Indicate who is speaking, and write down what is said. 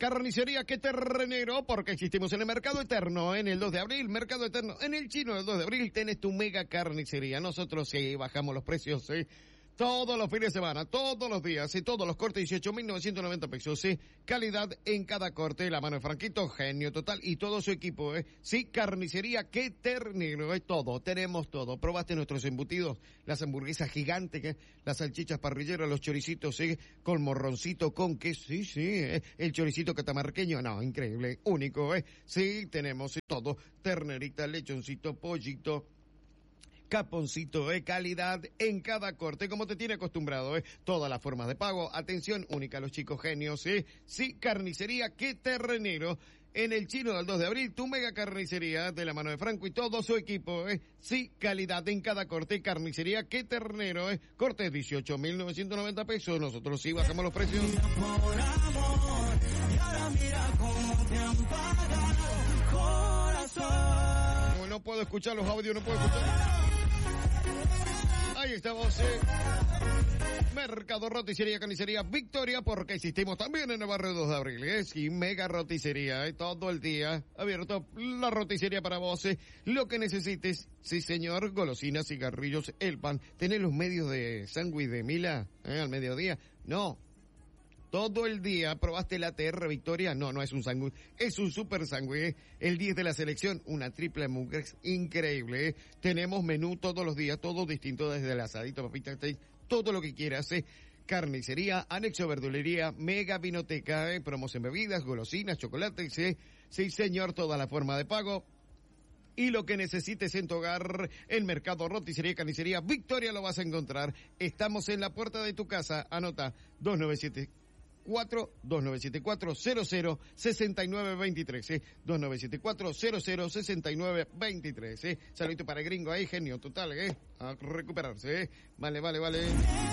Speaker 1: Carnicería Que Ternero, porque existimos en el Mercado Eterno, en el 2 de abril, Mercado Eterno, en el Chino del 2 de abril, tenés tu mega carnicería. Nosotros sí bajamos los precios, sí. Todos los fines de semana, todos los días, y todos los cortes, 18.990 pesos, sí. Calidad en cada corte, la mano de Franquito, genio total, y todo su equipo, sí. Carnicería Que Ternero, todo, tenemos todo. Probaste nuestros embutidos, las hamburguesas gigantes, las salchichas parrilleras, los choricitos, sí, con morroncito, con queso, sí, el choricito catamarqueño, no, increíble, único, sí, tenemos todo, ternerita, lechoncito, pollito, caponcito de calidad en cada corte, como te tiene acostumbrado, todas las formas de pago, atención única a los chicos genios, sí, Carnicería Que Ternero, en el Chino del 2 de abril, tu mega carnicería de la mano de Franco y todo su equipo, sí, calidad en cada corte, Carnicería Que Ternero, cortes 18.990 pesos, nosotros sí bajamos los precios.
Speaker 2: Por amor, y ahora mira cómo te han pagado, corazón.
Speaker 1: No puedo escuchar los audios, no puedo escuchar. Ahí estamos, Mercado Roticería Carnicería Victoria, porque existimos también en el barrio 2 de abril, sí, mega roticería, todo el día abierto la roticería para vos, lo que necesites, sí señor, golosinas, cigarrillos, el pan, tenés los medios de sándwich de Mila, al mediodía, no. Todo el día probaste la TR Victoria. No es un sándwich, es un super sándwich. El 10 de la selección, una triple hamburguesa increíble. Tenemos menú todos los días, todo distinto, desde el asadito, papita, todo lo que quieras. Carnicería, anexo verdulería, mega vinoteca, promos en bebidas, golosinas, chocolates. Sí señor, toda la forma de pago. Y lo que necesites en tu hogar, en Mercado Roticería Carnicería Victoria lo vas a encontrar. Estamos en la puerta de tu casa. Anota 2974-006923, 2974-006923, saludito para el gringo ahí, genio total, a recuperarse, vale.